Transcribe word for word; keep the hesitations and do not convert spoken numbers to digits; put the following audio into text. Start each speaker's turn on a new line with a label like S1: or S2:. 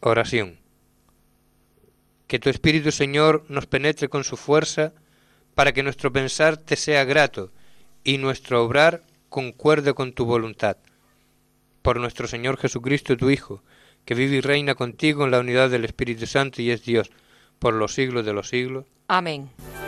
S1: Oración. Que tu Espíritu, Señor, nos penetre con su fuerza, para que nuestro pensar te sea grato y nuestro obrar concuerde con tu voluntad. Por nuestro Señor Jesucristo, tu Hijo, que vive y reina contigo en la unidad del Espíritu Santo y es Dios, por los siglos de los siglos.
S2: Amén.